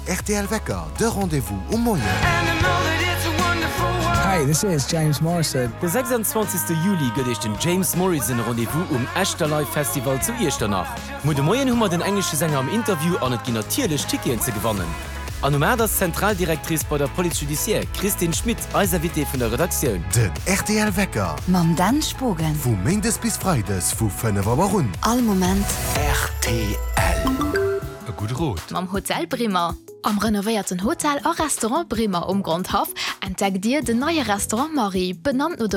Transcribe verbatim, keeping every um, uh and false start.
R T L Wecker, de Rendezvous um Moien. Hi, this is James Morrison. Der sechsundzwanzigsten Juli gëtt den James Morrison Rendezvous um Echter Live Festival zu Echternach. Mo de Moien hummer den englische Sänger am Interview an et gi natierlech Tickien ze gewannen. An um Äders Zentraldirektrice bei der Police Judiciaire, Christine Schmidt, als Invité vun der Redaktion. Den R T L Wecker. Mam Dan Spogen. Vu Mendes bis Freides, vu fünf Uhr rund. All Moment. R T L. A gut Rot. Mam Hotel Bremer. Am renovéierten Hotel a Restaurant Bremer um Grondhof entdeckt Dir de neue Restaurant Marie, benannt no